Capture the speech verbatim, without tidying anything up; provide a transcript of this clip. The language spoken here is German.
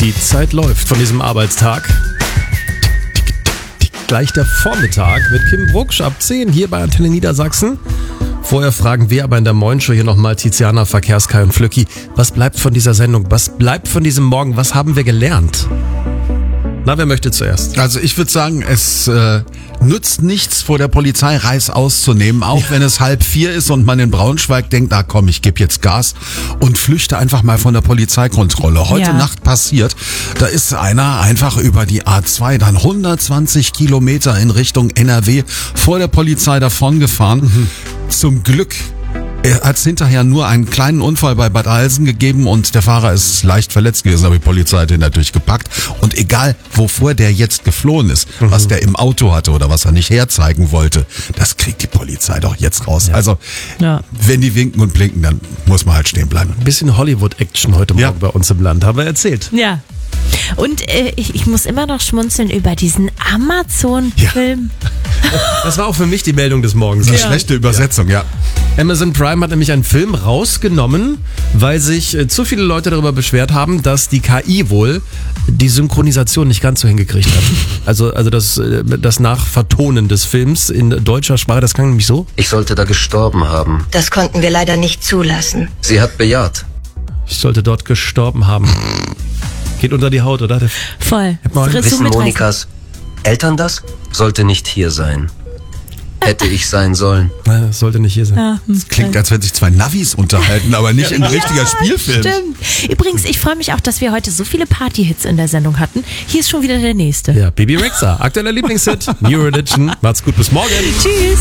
Die Zeit läuft von diesem Arbeitstag. Gleich der Vormittag mit Kim Brucksch ab zehn hier bei Antenne Niedersachsen. Vorher fragen wir aber in der Moin-Show hier nochmal Tiziana, Verkehrskai und Flücki. Was bleibt von dieser Sendung? Was bleibt von diesem Morgen? Was haben wir gelernt? Na, wer möchte zuerst? Also ich würde sagen, es äh, nützt nichts, vor der Polizei Reis auszunehmen, auch ja. wenn es halb vier ist und man in Braunschweig denkt, ah komm, ich gebe jetzt Gas und flüchte einfach mal von der Polizeikontrolle. Heute ja. Nacht passiert, da ist einer einfach über die A zwei dann hundertzwanzig Kilometer in Richtung N R W vor der Polizei davongefahren. Mhm. Zum Glück hat es hinterher nur einen kleinen Unfall bei Bad Alsen gegeben und der Fahrer ist leicht verletzt gewesen, aber die Polizei hat ihn natürlich gepackt. Und egal, wovor der jetzt geflohen ist, mhm. was der im Auto hatte oder was er nicht herzeigen wollte, das kriegt die Polizei doch jetzt raus. Ja. Also, ja. wenn die winken und blinken, dann muss man halt stehen bleiben. Ein bisschen Hollywood-Action heute Morgen ja. bei uns im Land, haben wir erzählt. Ja. Und äh, ich, ich muss immer noch schmunzeln über diesen Amazon-Film. Ja. Das war auch für mich die Meldung des Morgens. Eine ja. schlechte Übersetzung, ja. Amazon Prime hat nämlich einen Film rausgenommen, weil sich äh, zu viele Leute darüber beschwert haben, dass die K I wohl die Synchronisation nicht ganz so hingekriegt hat. Also, also das, äh, das Nachvertonen des Films in deutscher Sprache, das klang nämlich so. Ich sollte da gestorben haben. Das konnten wir leider nicht zulassen. Sie hat bejaht. Ich sollte dort gestorben haben. Geht unter die Haut, oder? Voll. Wissen Monikas Eltern das? Sollte nicht hier sein. Hätte ich sein sollen. Naja, sollte nicht hier sein. Ja, das klingt, als wenn sich zwei Navis unterhalten, aber nicht ein richtiger ja, Spielfilm. Stimmt. Übrigens, ich freue mich auch, dass wir heute so viele Party-Hits in der Sendung hatten. Hier ist schon wieder der nächste. Ja, Bibi Rexha, aktueller Lieblingshit, New Religion. Macht's gut, bis morgen. Tschüss.